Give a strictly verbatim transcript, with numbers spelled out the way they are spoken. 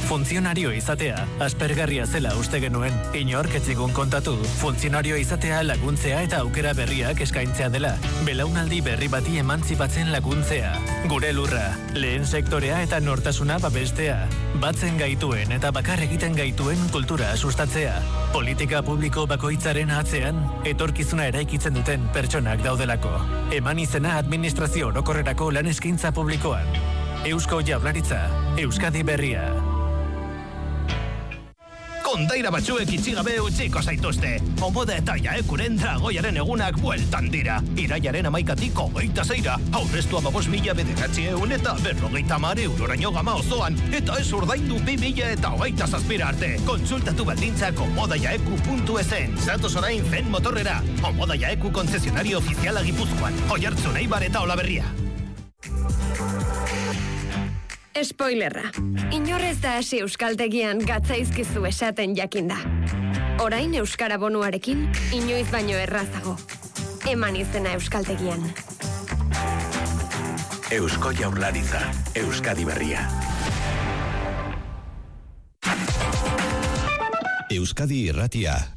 Funtzionario izatea, aspergarria zela uste genuen. Inork ez zigun kontatu, funtzionario izatea laguntzea eta aukera berriak eskaintzea dela. Belaunaldi berri bati emantzipatzen laguntzea. Gure lurra, lehen sektorea eta nortasuna babestea. Batzen gaituen eta bakar egiten gaituen kultura sustatzea. Politika publiko bakoitzaren atzean, etorkizuna eraikitzen duten pertsonak daudelako. Eman izena administrazio orokorrerako lan eskaintza publikoan. Eusko Jaurlaritza, Euskadi Berria. Kondaira batzuek itxigabe utziko zaituzte. Omoda eta Jaekuren dragoiaren egunak bueltan dira. Iraiaren amaikatik hogeita zeira. Aurreztu amabos mila bederatzi eun eta berrogeita mar euroraino gama osoan. Eta ez urdaindu bi mila eta hogeita zazpira arte. Kontsultatu baldintzak omodajaeku puntu esen. Zatoz orain zen motorrera. Omoda Jaeku konzesionario ofiziala Gipuzkoan. Oiartzun, Eibar eta Olaberria. Spoilerra. Inorrez da hasi euskaltegian gatzaizkizu esaten jakinda. Orain euskara bonuarekin, inoiz baino errazago. Eman izena euskaltegian. Eusko Jaurlaritza, Euskadi Berria. Euskadi Irratia.